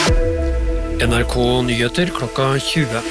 NRK Nyheter klokka 20.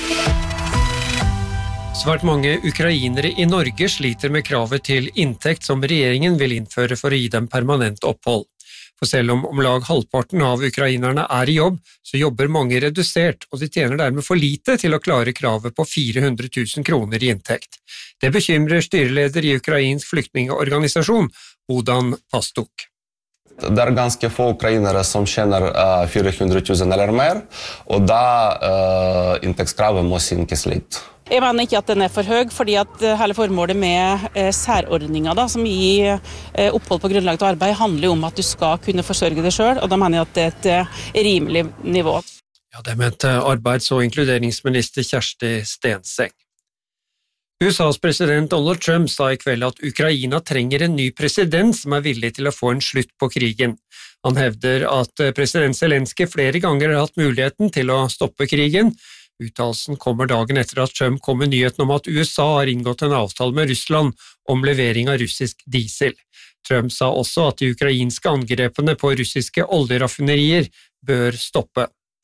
Svært mange ukrainere I Norge sliter med kravet til inntekt som regjeringen vil innføre for å gi dem permanent opphold. For selv om lag halvparten av ukrainerne I jobb, så jobber mange redusert, og de tjener dermed for lite til å klare kravet på 400 000 kroner I inntekt. Det bekymrer styreleder I Ukrainsk flyktningeorganisasjon, Bohdan Pastuk. Det ganske få ukrainere som tjener 400 000 eller mer, og da inntektskravet må synkes litt. Jeg mener ikke at den for høy, fordi at hele formålet med særordninger som gir opphold på grunnlag til arbeid handler om at du skal kunne forsørge deg selv, og da mener jeg at det et rimelig nivå. Ja, det mente arbeids- og inkluderingsminister Kjersti Stenseng. USAs president Donald Trump sa I kveld at Ukraina trenger en ny president som villig til å få en slutt på krigen. Han hevder at president Zelenskyj flere ganger har hatt muligheten til å stoppe krigen. Uttalelsen kommer dagen etter at Trump kom med nyheten om at USA har inngått en avtale med Russland om levering av russisk diesel. Trump sa også at de ukrainske angrepene på russiske oljeraffinerier bør stoppe.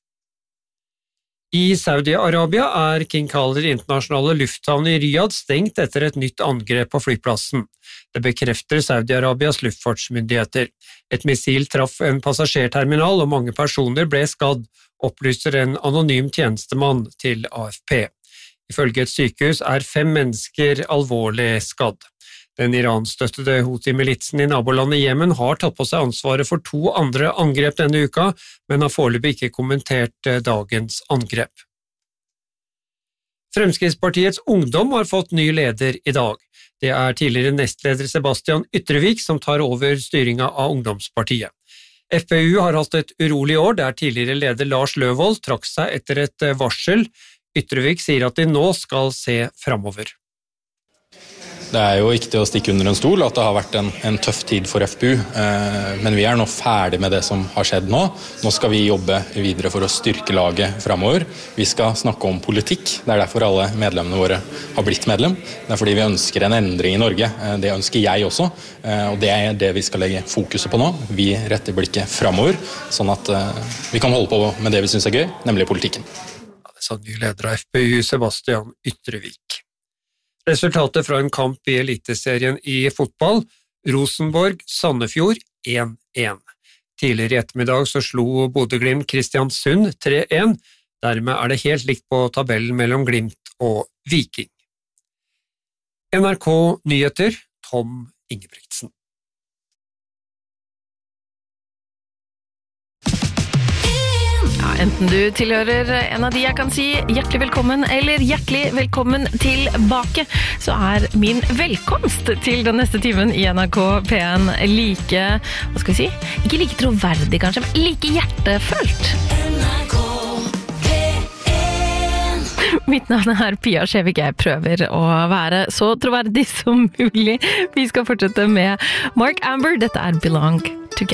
I Saudi-Arabia King Khalid internasjonale lufthavn I Riyadh stengt etter et nytt angrep på flyplassen. Det bekrefter Saudi-Arabias luftfartsmyndigheter. Et missil traff en passasjerterminal og mange personer ble skadd, opplyser en anonym tjenestemann til AFP. Ifølge et sykehus 5 mennesker alvorlig skadd. Den Iran-støttede Houthi-militsen I nabolandet Jemen har tatt på seg ansvaret for 2 andre angrep denne uka, men har foreløpig ikke kommentert dagens angrep. Fremskrittspartiets ungdom har fått ny leder I dag. Det tidligere nestleder Sebastian Ytrevik som tar over styringen av ungdomspartiet. FPU har hatt et urolig år der tidligere leder Lars Løvold trakk seg etter et varsel. Ytrevik sier at de nå skal se fremover. Det jo ikke til å stikke under en stol at det har vært en tøff tid for FPU, men vi nå ferdig med det som har skjedd nå. Nå skal vi jobbe videre for å styrke laget fremover. Vi skal snakke om politikk, det derfor alle medlemmene våre har blitt medlem. Det fordi vi ønsker en endring I Norge, det ønsker jeg også, og det det vi skal legge fokuset på nå. Vi retter blikket fremover, sånn at vi kan holde på med det vi synes gøy, nemlig politikken. Det sa ny leder av FPU, Sebastian Ytrevik. Resultatet fra en kamp I eliteserien I fotball, Rosenborg-Sandefjord 1-1. Tidligere I ettermiddag så slo Bodø/Glimt Kristiansund 3-1, dermed det helt likt på tabellen mellom Glimt og Viking. NRK Nyheter, Tom Ingebrigtsen. Enten du tilhører en av de jeg kan si hjertelig velkommen eller hjertelig velkommen tilbake, så min velkomst til den neste timen I NRK P1 like, hva skal vi si, ikke like troverdig kanskje, men like hjertefølt. NRK P1. Mitt navn Pia Skjevik, jeg prøver å være så troverdig som mulig. Vi skal fortsette med Mark Amber, dette Belong Together.